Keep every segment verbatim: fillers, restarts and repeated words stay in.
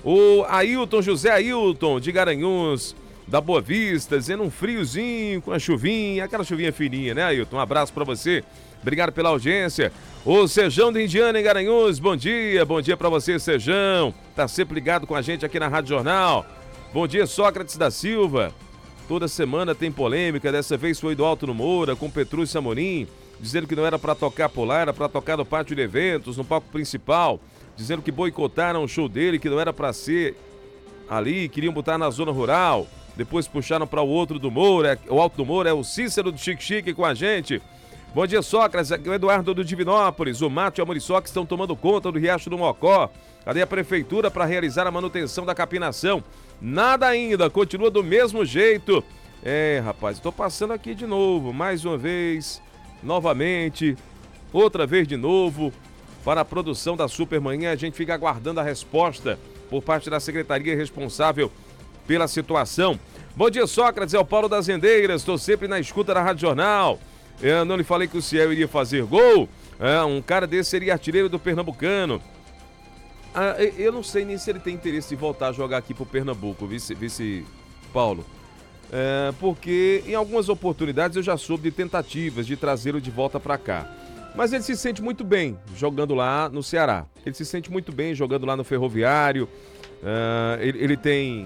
O Ailton, José Ailton, de Garanhuns, da Boa Vista, dizendo um friozinho com a chuvinha, aquela chuvinha fininha, né, Ailton? Um abraço pra você, obrigado pela audiência. O Sejão de Indiana, em Garanhuns, bom dia, bom dia pra você, Sejão. Tá sempre ligado com a gente aqui na Rádio Jornal. Bom dia, Sócrates da Silva. Toda semana tem polêmica, dessa vez foi do Alto no Moura, com Petrúcio Amorim, dizendo que não era pra tocar por lá, era pra tocar no pátio de eventos, no palco principal, dizendo que boicotaram o show dele, que não era pra ser ali, queriam botar na zona rural, depois puxaram para o outro do Moura, o Alto do Moura, é o Cícero do Chique Chique com a gente. Bom dia, Sócrates, aqui é o Eduardo do Divinópolis, o Mato e a Muriçoca estão tomando conta do Riacho do Mocó. Cadê a prefeitura para realizar a manutenção da capinação? Nada ainda, continua do mesmo jeito. É, rapaz, estou passando aqui de novo, mais uma vez, novamente, outra vez de novo, para a produção da Supermanhã. A gente fica aguardando a resposta por parte da secretaria responsável pela situação. Bom dia, Sócrates, é o Paulo das Rendeiras, estou sempre na escuta da Rádio Jornal. Eu não lhe falei que o Ciel iria fazer gol? É, um cara desse seria artilheiro do Pernambucano. Ah, eu não sei nem se ele tem interesse em voltar a jogar aqui pro Pernambuco, vice, vice Paulo. É, porque em algumas oportunidades eu já soube de tentativas de trazê-lo de volta para cá. Mas ele se sente muito bem jogando lá no Ceará. Ele se sente muito bem jogando lá no Ferroviário. Uh, ele, ele tem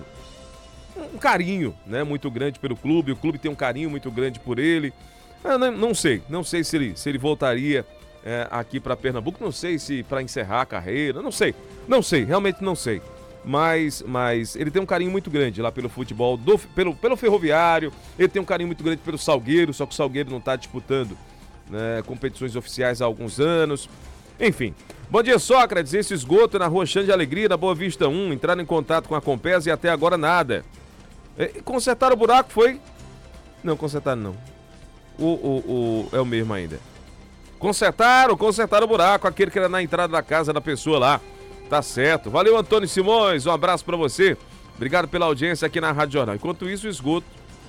um carinho, né, muito grande pelo clube. O clube tem um carinho muito grande por ele. Eu não, não sei, não sei se ele, se ele voltaria é, aqui para Pernambuco. Não sei se para encerrar a carreira. Não sei, não sei, realmente não sei. Mas, mas ele tem um carinho muito grande lá pelo futebol, do, pelo, pelo Ferroviário. Ele tem um carinho muito grande pelo Salgueiro, só que o Salgueiro não está disputando, né, competições oficiais há alguns anos. Enfim. Bom dia, Sócrates. Esse esgoto na rua Xande de Alegria, na Boa Vista um, entraram em contato com a Compesa e até agora nada. É, consertaram o buraco, foi? Não, consertaram não. O, o, o, é o mesmo ainda. Consertaram, consertaram o buraco, aquele que era na entrada da casa da pessoa lá. Tá certo. Valeu, Antônio Simões. Um abraço pra você. Obrigado pela audiência aqui na Rádio Jornal. Enquanto isso, o esgoto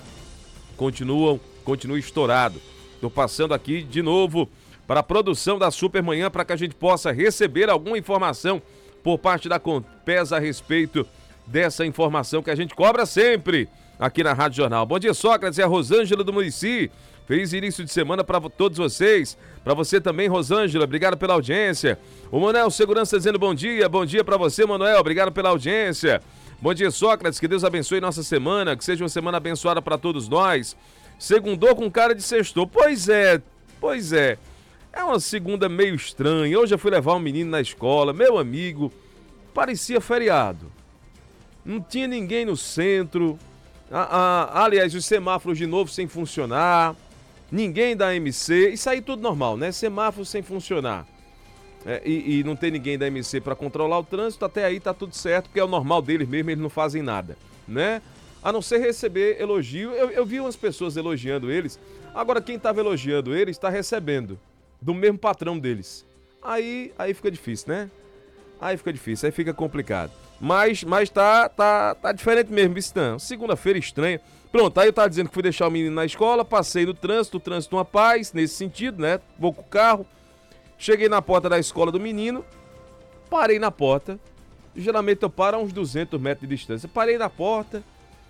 continua, continua estourado. Tô passando aqui de novo para a produção da Supermanhã para que a gente possa receber alguma informação por parte da Compesa a respeito dessa informação que a gente cobra sempre aqui na Rádio Jornal. Bom dia, Sócrates, é a Rosângela do Murici. Feliz início de semana para todos vocês. Para você também, Rosângela, obrigado pela audiência. O Manuel Segurança dizendo bom dia. Bom dia para você, Manuel, obrigado pela audiência. Bom dia, Sócrates, que Deus abençoe nossa semana, que seja uma semana abençoada para todos nós. Segundou com cara de sextou. Pois é, pois é. É uma segunda meio estranha. Hoje eu fui levar um menino na escola, meu amigo, parecia feriado. Não tinha ninguém no centro. Ah, ah, aliás, os semáforos de novo sem funcionar. Ninguém da M C. Isso aí tudo normal, né? Semáforo sem funcionar. É, e, e não tem ninguém da M C para controlar o trânsito. Até aí tá tudo certo, porque é o normal deles mesmo, eles não fazem nada, né? A não ser receber elogio. Eu, eu vi umas pessoas elogiando eles. Agora, quem estava elogiando eles está recebendo do mesmo patrão deles. Aí, aí fica difícil, né? Aí fica difícil, aí fica complicado. Mas, mas tá, tá, tá diferente mesmo, Bistão. Segunda-feira estranha. Pronto, aí eu tava dizendo que fui deixar o menino na escola, passei no trânsito, o trânsito uma paz, nesse sentido, né? Vou com o carro. Cheguei na porta da escola do menino, parei na porta. Geralmente eu paro a uns duzentos metros de distância. Parei na porta,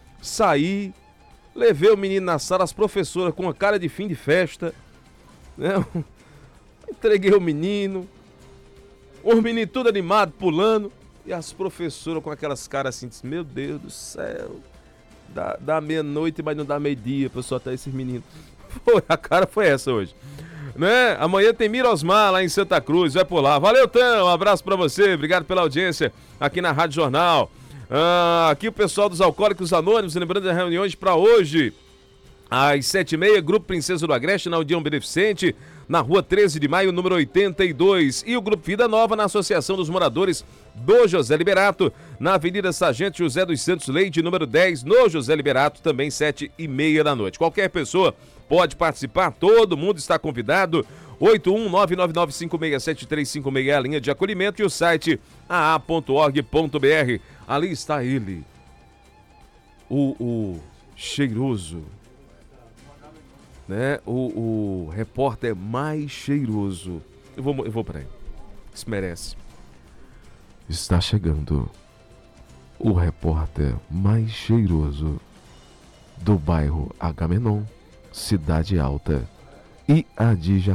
saí, levei o menino na sala, as professoras com uma cara de fim de festa, né? Entreguei o menino, os meninos tudo animado, pulando, e as professoras com aquelas caras assim, meu Deus do céu, dá, dá meia-noite, mas não dá meio-dia pra soltar esses meninos. Foi, a cara foi essa hoje, né? Amanhã tem Mirosmar lá em Santa Cruz, vai por lá. Valeu, Tão, um abraço pra você, obrigado pela audiência aqui na Rádio Jornal. Ah, aqui o pessoal dos Alcoólicos Anônimos, lembrando das reuniões pra hoje, às sete e meia, Grupo Princesa do Agreste, na União Beneficente, na rua treze de maio, número oitenta e dois. E o Grupo Vida Nova, na Associação dos Moradores do José Liberato, na Avenida Sargento José dos Santos Leite, número dez, no José Liberato, também sete e meia da noite. Qualquer pessoa pode participar, todo mundo está convidado. oito um nove nove nove cinco seis sete três cinco seis é a linha de acolhimento e o site a a ponto org ponto b r. Ali está ele, o, o cheiroso, né? O, o repórter mais cheiroso. Eu vou, eu vou para ele. Isso merece. Está chegando o repórter mais cheiroso do bairro Agamenon, Cidade Alta e Adija